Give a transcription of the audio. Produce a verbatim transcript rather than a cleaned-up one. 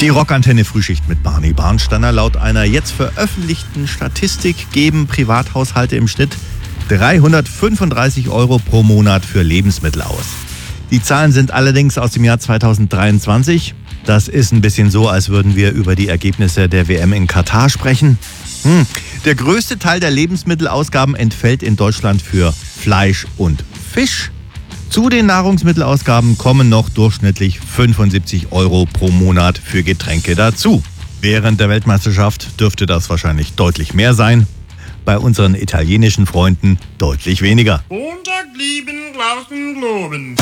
Die Rockantenne Frühschicht mit Barney Barnsteiner. Laut einer jetzt veröffentlichten Statistik geben Privathaushalte im Schnitt dreihundertfünfunddreißig Euro pro Monat für Lebensmittel aus. Die Zahlen sind allerdings aus dem Jahr zweitausenddreiundzwanzig. Das ist ein bisschen so, als würden wir über die Ergebnisse der W M in Katar sprechen. Hm. Der größte Teil der Lebensmittelausgaben entfällt in Deutschland für Fleisch und Fisch. Zu den Nahrungsmittelausgaben kommen noch durchschnittlich fünfundsiebzig Euro pro Monat für Getränke dazu. Während der Weltmeisterschaft dürfte das wahrscheinlich deutlich mehr sein. Bei unseren italienischen Freunden deutlich weniger. Montag lieben, draußen globen.